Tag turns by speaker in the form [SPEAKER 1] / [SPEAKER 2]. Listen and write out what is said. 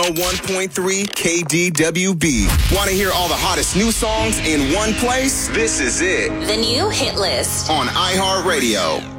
[SPEAKER 1] 101.3 KDWB. Want to hear all the hottest new songs in one place? This is it.
[SPEAKER 2] The new hit list
[SPEAKER 1] on iHeartRadio.